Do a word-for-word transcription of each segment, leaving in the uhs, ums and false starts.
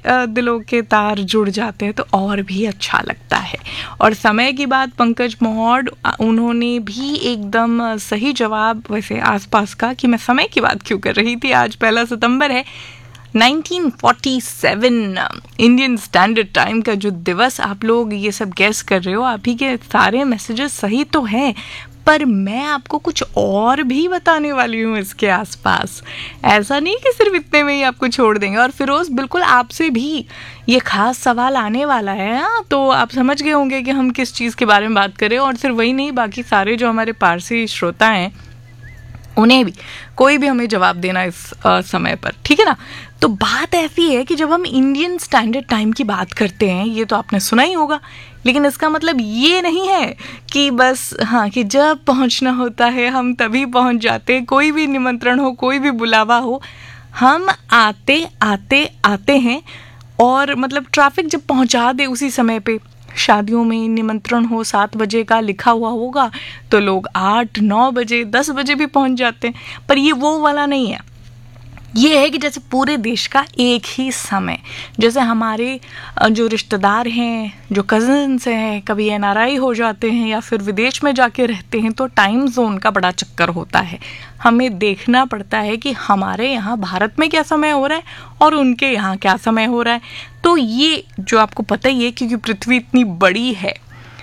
अ, दिलों के तार जुड़ जाते हैं तो और भी अच्छा लगता है। और समय की बात, पंकज मौर्य, अ, उन्होंने भी एकदम अ, सही जवाब वैसे आसपास का कि मैं समय की बात क्यों कर रही थी। आज पहला सितंबर है, nineteen forty seven Indian standard time का जो दिवस। आप लोग ये सब गैस कर रहे हो, आप ही के सारे मैसेजेस सही तो हैं, पर मैं आपको कुछ और भी बताने वाली हूँ इसके आसपास। ऐसा नहीं कि सिर्फ इतने में ही आपको छोड़ देंगे। और फिरोज, बिल्कुल आपसे भी ये खास सवाल आने वाला है, हाँ, तो आप समझ गए होंगे कि हम किस चीज़ के बारे में बात करें। और सिर्फ वही नहीं, बाकी सारे जो हमारे पारसी श्रोता हैं उन्हें भी, कोई भी हमें जवाब देना इस आ, समय पर, ठीक है ना। तो बात ऐसी है कि जब हम इंडियन स्टैंडर्ड टाइम की बात करते हैं, ये तो आपने सुना ही होगा, लेकिन इसका मतलब ये नहीं है कि बस हाँ कि जब पहुंचना होता है हम तभी पहुंच जाते हैं। कोई भी निमंत्रण हो, कोई भी बुलावा हो, हम आते आते आते हैं। और मतलब ट्रैफिक जब पहुंचा दे उसी समय पे, शादियों में निमंत्रण हो सात बजे का लिखा हुआ होगा तो लोग आठ नौ बजे दस बजे भी पहुंच जाते हैं। पर ये वो वाला नहीं है, ये है कि जैसे पूरे देश का एक ही समय, जैसे हमारे जो रिश्तेदार हैं, जो कज़न्स हैं, कभी एन आर आई हो जाते हैं या फिर विदेश में जाके रहते हैं, तो टाइम जोन का बड़ा चक्कर होता है। हमें देखना पड़ता है कि हमारे यहाँ भारत में क्या समय हो रहा है और उनके यहाँ क्या समय हो रहा है। तो ये जो आपको पता ही है, क्योंकि पृथ्वी इतनी बड़ी है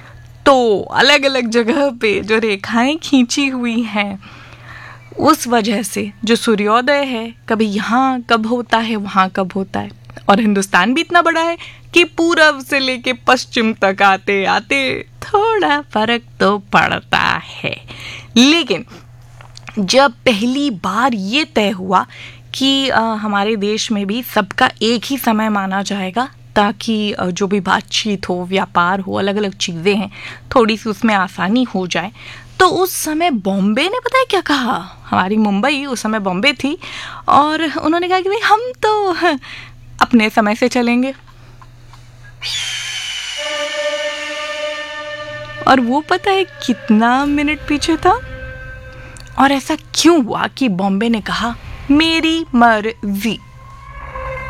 तो अलग अलग जगह पे जो रेखाएं खींची हुई हैं, उस वजह से जो सूर्योदय है कभी यहाँ कब होता है, वहाँ कब होता है। और हिंदुस्तान भी इतना बड़ा है कि पूरब से लेके पश्चिम तक आते आते थोड़ा फर्क तो पड़ता है। लेकिन जब पहली बार ये तय हुआ कि आ, हमारे देश में भी सबका एक ही समय माना जाएगा, ताकि जो भी बातचीत हो, व्यापार हो, अलग अलग चीज़ें हैं, थोड़ी सी उसमें आसानी हो जाए, तो उस समय बॉम्बे ने पता है क्या कहा। हमारी मुंबई उस समय बॉम्बे थी और उन्होंने कहा कि भाई हम तो अपने समय से चलेंगे। और वो पता है कितना मिनट पीछे था। और ऐसा क्यों हुआ कि बॉम्बे ने कहा मेरी मर्जी,